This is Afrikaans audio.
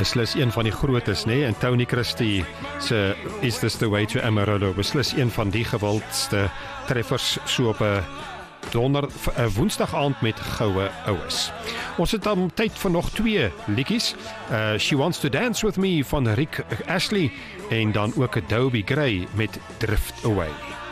Beslis een van die grootes, nee, en Tony Christie se Is This the Way to Amarillo, beslis een van die gewildste treffers so op 'n woensdag aand met goue oues. Ons het dan tyd vir nog 2 liedjies. She Wants to Dance With Me van Rick Astley en dan ook Adobe Gray met Drift Away.